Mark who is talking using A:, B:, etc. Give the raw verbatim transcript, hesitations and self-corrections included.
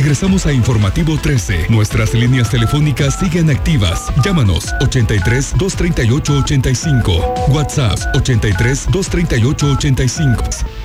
A: Regresamos a Informativo trece. Nuestras líneas telefónicas siguen activas. Llámanos ochenta y tres, doscientos treinta y ocho, ochenta y cinco. WhatsApp ochenta y tres, doscientos treinta y ocho, ochenta y cinco.